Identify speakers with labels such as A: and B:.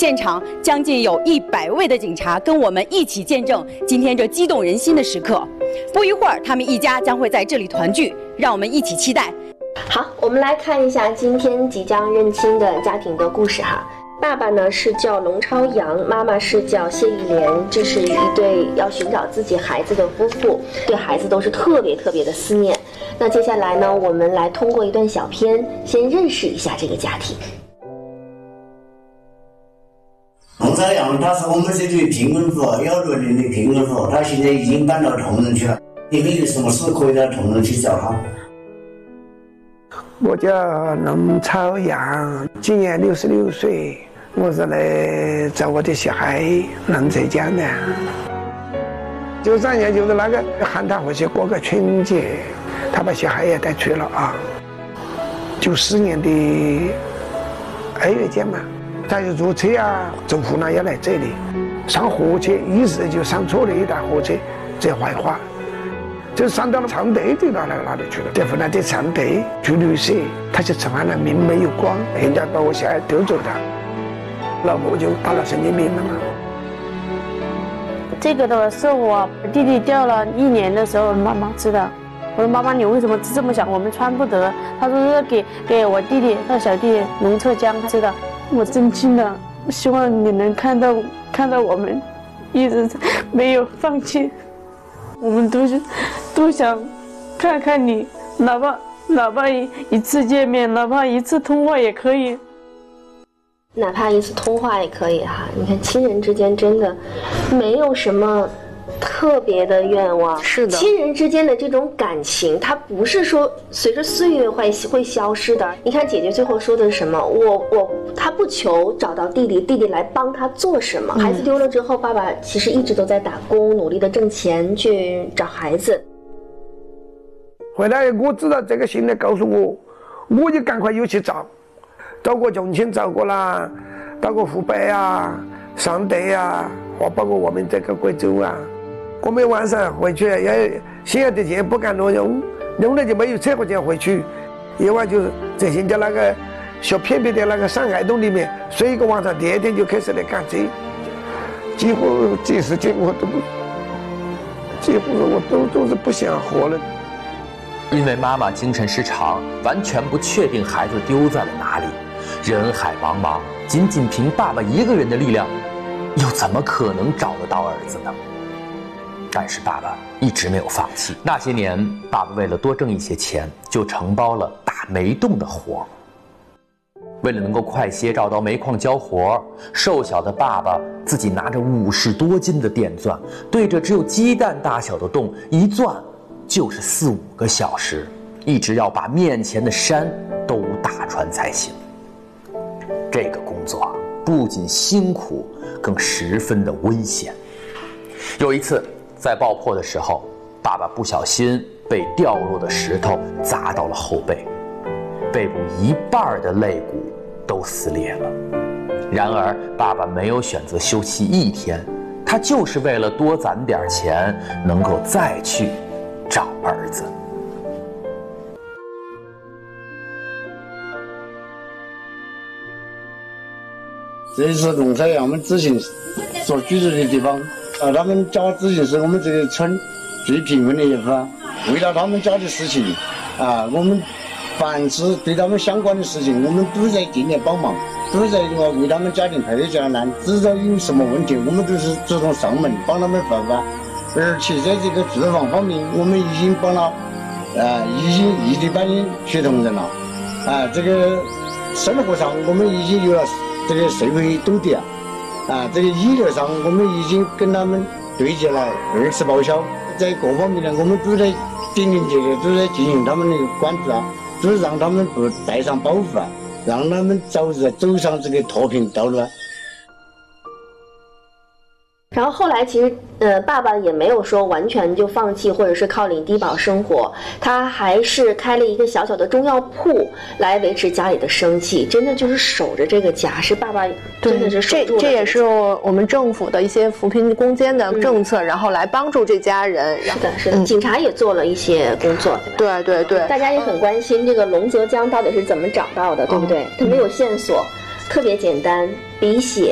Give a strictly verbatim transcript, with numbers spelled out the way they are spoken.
A: 现场将近有一百位的警察跟我们一起见证今天这激动人心的时刻。不一会儿，他们一家将会在这里团聚，让我们一起期待。
B: 好，我们来看一下今天即将认亲的家庭的故事哈。爸爸呢是叫龙超阳，妈妈是叫谢玉莲，这是一对要寻找自己孩子的夫妇，对孩子都是特别特别的思念。那接下来呢，我们来通过一段小片，先认识一下这个家庭。
C: 龙超阳他是我们这里贫困户，幺六年的贫困户，他现在已经搬到同仁去了。你们有什么事可以到同仁去找他。
D: 我叫龙超阳，今年六十六岁，我是来找我的小孩龙浙江的。九三年就是那个喊他回去过个春节，他把小孩也带去了啊。九四年的二月间嘛，他就坐车啊，从湖南要来这里，上火车一时就上错了一台火车，在怀化。就上到了常德的那那那里去了，在湖南的常德住旅社，他就成了命没有光，人家把我小孩丢走了，老婆就打了神经病了嘛。
E: 这个的是我弟弟掉了一年的时候，妈妈知道。我说妈妈，你为什么这么想？我们穿不得。他说是给给我弟弟，他小弟龙浙江，他知道。我真心的希望你能看到看到我们一直没有放弃。我们都是都想看看你，哪怕哪怕一一次见面，哪怕一次通话也可以，
B: 哪怕一次通话也可以哈。你看亲人之间真的没有什么特别的愿望，
F: 是的，
B: 亲人之间的这种感情，它不是说随着岁月会会消失的。你看姐姐最后说的是什么？我我她不求找到弟弟，弟弟来帮她做什么？嗯、孩子丢了之后，爸爸其实一直都在打工，努力的挣钱去找孩子。
D: 回来我知道这个信来告诉我，我就赶快又去找，找过重庆，找过啦，到过湖北啊、常德啊，或包括我们这个贵州啊。我们晚上回去也心爱的钱不敢乱用，用了就没有车和钱回去，夜晚就在人家那个小偏僻的那个上海洞里面睡一个晚上，第二天就开始来赶车，几乎这时间我都不，几乎我都都是不想活了。
G: 因为妈妈精神失常，完全不确定孩子丢在了哪里，人海茫茫，仅仅凭爸爸一个人的力量，又怎么可能找得到儿子呢？但是爸爸一直没有放弃。那些年，爸爸为了多挣一些钱，就承包了打煤洞的活。为了能够快些找到煤矿交活，瘦小的爸爸自己拿着五十多斤的电钻，对着只有鸡蛋大小的洞一钻就是四五个小时，一直要把面前的山都打穿才行。这个工作不仅辛苦，更十分的危险。有一次在爆破的时候，爸爸不小心被掉落的石头砸到了后背，背部一半的肋骨都撕裂了。然而爸爸没有选择休息一天，他就是为了多攒点钱，能够再去找儿子。
C: 这是龙超阳们之前所居住的地方啊，他们家之前是我们这个村最贫困的一户，为了他们家的事情啊，我们凡是对他们相关的事情，我们都在尽力帮忙，都在为他们家庭排忧解难。只要有什么问题，我们都是主动上门帮他们办法。而且在这个住房方面，我们已经帮了啊，已经异地搬运去同仁了啊。这个生活上我们已经有了这个社会兜底啊，啊，这个医疗上我们已经跟他们对接了二次报销，在各方面呢，我们都在顶顶节的都在进行他们的关注啊，都是让他们不带上包袱啊，让他们早日走上这个脱贫道路啊。
B: 然后后来其实呃爸爸也没有说完全就放弃或者是靠领低保生活，他还是开了一个小小的中药铺来维持家里的生计，真的就是守着这个家，是爸爸真的是守住了。
F: 这这也是我们政府的一些扶贫攻坚的政策，嗯、然后来帮助这家人。
B: 是的，是的、嗯，警察也做了一些工作。
F: 对对对，
B: 大家也很关心这个龙泽江到底是怎么找到的，对不对？他没有线索，特别简单，笔写。